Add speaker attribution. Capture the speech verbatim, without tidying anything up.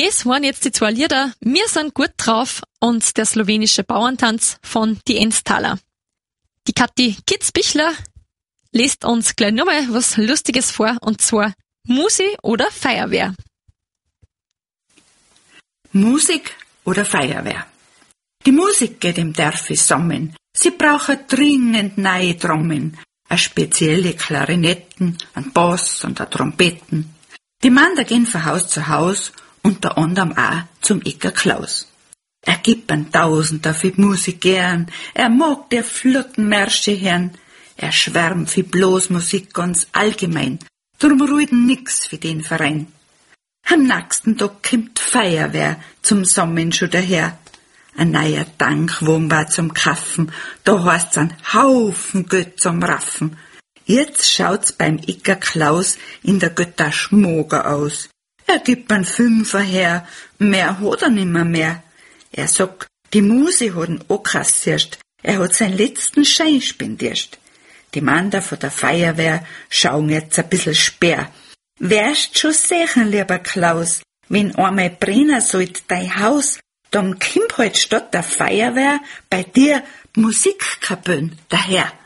Speaker 1: Das waren jetzt die zwei Lieder Wir sind gut drauf und der slowenische Bauerntanz von die Enztaler. Die Kathi Kitzbichler liest uns gleich nochmal was Lustiges vor, und zwar Musi oder Feuerwehr.
Speaker 2: Musik oder Feuerwehr. Die Musik geht im Dorf zusammen. Sie brauchen dringend neue Trommeln, a spezielle Klarinetten, ein Bass und a Trompeten. Die Männer gehen von Haus zu Haus, unter anderem auch zum Icker Klaus. Er gibt ein Tausender für die Musik gern, er mag der flotten Märsche hören, er schwärmt für Blasmusik ganz allgemein, drum ruht nix für den Verein. Am nächsten Tag kommt Feuerwehr zum Sommen schon daher. Ein neuer Tankwagen war zum Kaffen, da heißt's ein Haufen Geld zum Raffen. Jetzt schaut's beim Icker Klaus in der Götter schmoger aus. Er gibt ein Fünfer her, mehr hat er nimmer mehr. Er sagt, die Musi hat'n ankassiert, er hat seinen letzten Schein spendiert. Die Männer von der Feuerwehr schauen jetzt ein bisschen sperr. Wärst schon sehen, lieber Klaus, wenn einmal brennen sollt dein Haus, dann kommt halt statt der Feuerwehr bei dir Musikkapellen daher.